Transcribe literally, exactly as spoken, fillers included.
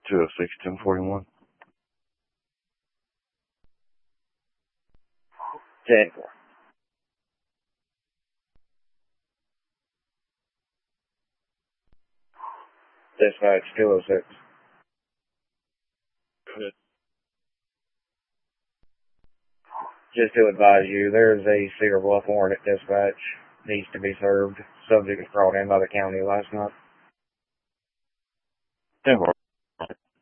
two oh six, ten forty-one. ten four. Dispatch two oh six. Go ahead. Just to advise you, there's a Cedar Bluff warrant at dispatch. Needs to be served. Subject was brought in by the county last night. ten four.